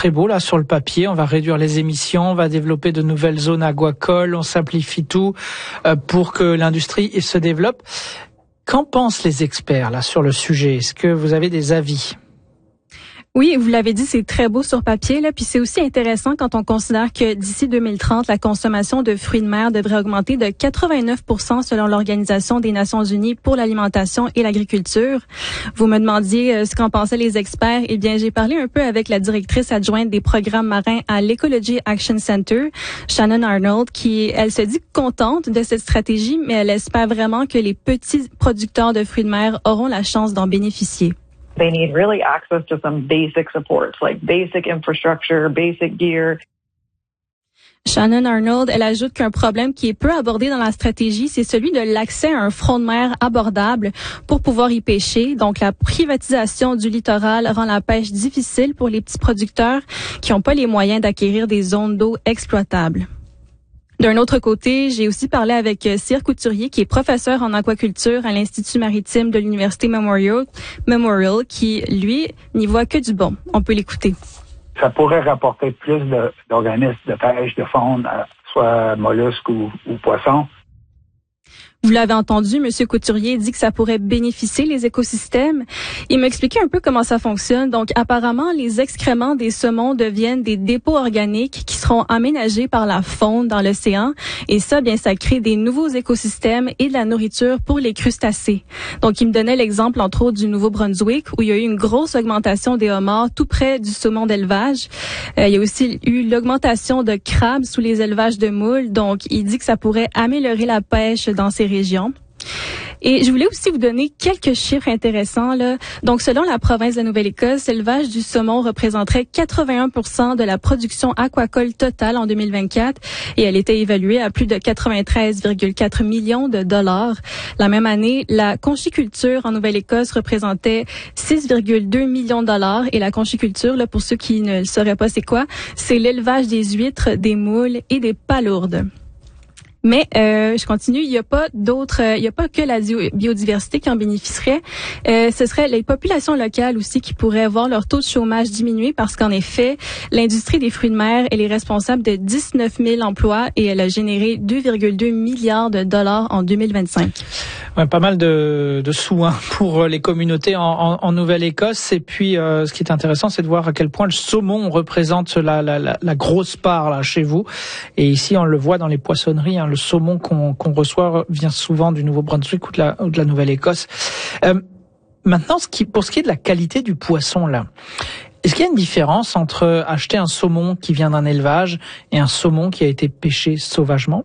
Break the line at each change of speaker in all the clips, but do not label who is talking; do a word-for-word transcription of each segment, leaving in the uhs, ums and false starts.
très beau là sur le papier. On va réduire les émissions, on va développer de nouvelles zones agricoles, on simplifie tout euh, pour que l'industrie se développe. Qu'en pensent les experts là sur le sujet? Est-ce que vous avez des avis?
Oui, vous l'avez dit, c'est très beau sur papier, là. Puis c'est aussi intéressant quand on considère que d'ici deux mille trente, la consommation de fruits de mer devrait augmenter de quatre-vingt-neuf pour cent selon l'Organisation des Nations Unies pour l'alimentation et l'agriculture. Vous me demandiez euh, ce qu'en pensaient les experts. Eh bien, j'ai parlé un peu avec la directrice adjointe des programmes marins à l'Ecology Action Center, Shannon Arnold, qui, elle se dit contente de cette stratégie, mais elle espère vraiment que les petits producteurs de fruits de mer auront la chance d'en bénéficier.
They need really access to some basic supports, like basic infrastructure, basic gear.
Shannon Arnold, elle ajoute qu'un problème qui est peu abordé dans la stratégie, c'est celui de l'accès à un front de mer abordable pour pouvoir y pêcher. Donc, la privatisation du littoral rend la pêche difficile pour les petits producteurs qui n'ont pas les moyens d'acquérir des zones d'eau exploitables. D'un autre côté, j'ai aussi parlé avec Cyr Couturier, qui est professeur en aquaculture à l'Institut maritime de l'Université Memorial, Memorial, qui, lui, n'y voit que du bon. On peut l'écouter.
Ça pourrait rapporter plus de, d'organismes de pêche, de faune, soit mollusques ou, ou poissons.
Vous l'avez entendu, M. Couturier dit que ça pourrait bénéficier les écosystèmes. Il m'a expliqué un peu comment ça fonctionne. Donc, apparemment, les excréments des saumons deviennent des dépôts organiques qui seront aménagés par la faune dans l'océan. Et ça, bien, ça crée des nouveaux écosystèmes et de la nourriture pour les crustacés. Donc, il me donnait l'exemple, entre autres, du Nouveau-Brunswick, où il y a eu une grosse augmentation des homards tout près du saumon d'élevage. Euh, il y a aussi eu l'augmentation de crabes sous les élevages de moules. Donc, il dit que ça pourrait améliorer la pêche dans ces région. Et je voulais aussi vous donner quelques chiffres intéressants, là. Donc, selon la province de la Nouvelle-Écosse, l'élevage du saumon représenterait quatre-vingt-un pour cent de la production aquacole totale en deux mille vingt-quatre et elle était évaluée à plus de quatre-vingt-treize virgule quatre millions de dollars. La même année, la conchiculture en Nouvelle-Écosse représentait six virgule deux millions de dollars et la conchiculture, là, pour ceux qui ne le sauraient pas c'est quoi, c'est l'élevage des huîtres, des moules et des palourdes. Mais euh, je continue, il n'y a pas d'autres, il n'y a pas que la biodiversité qui en bénéficierait. Euh, ce serait les populations locales aussi qui pourraient voir leur taux de chômage diminuer parce qu'en effet, l'industrie des fruits de mer, elle est responsable de dix-neuf mille emplois et elle a généré deux virgule deux milliards de dollars en deux mille vingt-cinq.
Ouais, pas mal de, de sous hein, pour les communautés en, en, en Nouvelle-Écosse. Et puis, euh, ce qui est intéressant, c'est de voir à quel point le saumon représente la, la, la, la grosse part là chez vous. Et ici, on le voit dans les poissonneries. Hein, le saumon qu'on, qu'on reçoit vient souvent du Nouveau-Brunswick ou de la, ou de la Nouvelle-Écosse. Euh, maintenant, ce qui, pour ce qui est de la qualité du poisson, là, est-ce qu'il y a une différence entre acheter un saumon qui vient d'un élevage et un saumon qui a été pêché sauvagement?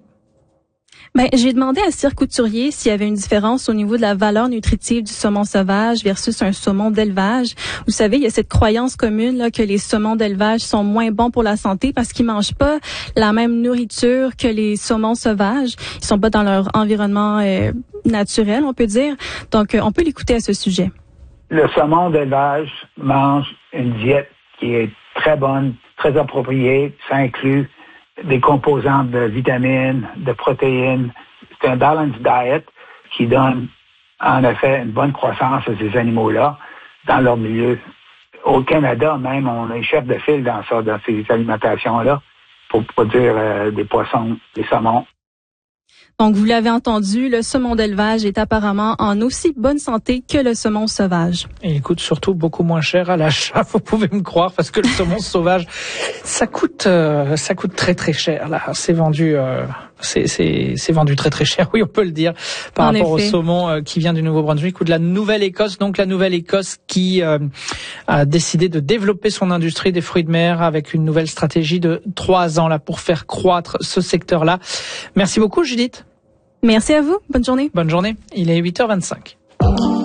Ben, j'ai demandé à Cyr Couturier s'il y avait une différence au niveau de la valeur nutritive du saumon sauvage versus un saumon d'élevage. Vous savez, il y a cette croyance commune là que les saumons d'élevage sont moins bons pour la santé parce qu'ils mangent pas la même nourriture que les saumons sauvages. Ils sont pas dans leur environnement euh, naturel, on peut dire. Donc, euh, on peut l'écouter à ce sujet.
Le saumon d'élevage mange une diète qui est très bonne, très appropriée. Ça inclut des composantes de vitamines, de protéines. C'est un balanced diet qui donne, en effet, une bonne croissance à ces animaux-là dans leur milieu. Au Canada, même, on est chef de file dans ça, dans ces alimentations-là, pour produire euh, des poissons, des saumons.
Donc, vous l'avez entendu, le saumon d'élevage est apparemment en aussi bonne santé que le saumon sauvage.
Et il coûte surtout beaucoup moins cher à l'achat, vous pouvez me croire, parce que le saumon sauvage, ça coûte, euh, ça coûte très très cher. Là, c'est vendu, euh, c'est c'est c'est vendu très très cher. Oui, on peut le dire par
en
rapport
effet.
au saumon euh, qui vient du Nouveau-Brunswick ou de la Nouvelle-Écosse. Donc la Nouvelle-Écosse qui euh, a décidé de développer son industrie des fruits de mer avec une nouvelle stratégie de trois ans là pour faire croître ce secteur-là. Merci beaucoup, Judith.
Merci à vous. Bonne journée.
Bonne journée. Il est huit heures vingt-cinq.